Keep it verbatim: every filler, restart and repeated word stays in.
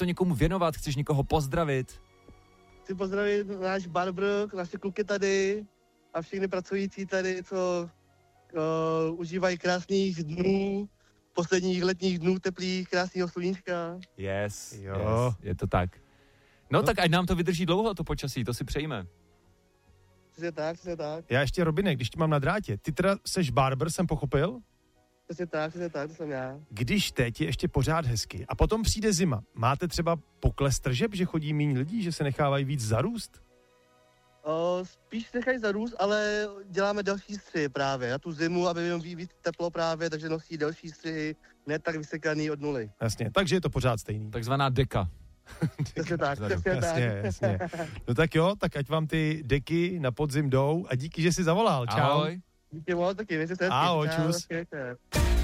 to někomu věnovat, chceš někoho pozdravit? Chci pozdravit náš barber, naše kluky tady a všechny pracující tady, co uh, užívají krásných dnů, posledních letních dnů teplých, krásného sluníčka. Yes, Jo. yes, je to tak. No, no tak ať nám to vydrží dlouho, to počasí, to si přejme. Přesně tak, přesně tak. Já ještě, Robine, když tě mám na drátě, ty teda seš barber, jsem pochopil? Přesně tak, přesně tak, to jsem já. Když teď je ještě pořád hezky a potom přijde zima, máte třeba pokles tržeb, že chodí méně lidí, že se nechávají víc zarůst? O, spíš nechají zarůst, ale děláme další střihy právě na tu zimu, aby bylo víc teplo právě, takže nosí další střihy, ne tak vysekaný od nuly. Jasně, takže je to pořád stejný. Takzvaná deka. Přesně tak, přesně tak. Jasně, jasně. No tak jo, tak ať vám ty deky na podzim jdou a díky, že jsi zavolal. Čau. Ahoj. Díky moc, taky, mějte se hezky. Ahoj, Čau, čus. hezky večer.